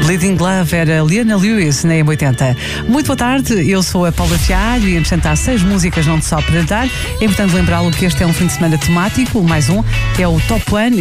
Bleeding Love era Leona Lewis na M80. Muito boa tarde, eu sou a Paula Fialho e entretanto há 6 músicas não só para dar. É importante lembrá-lo que este é um fim de semana temático, mais um, que é o Top One.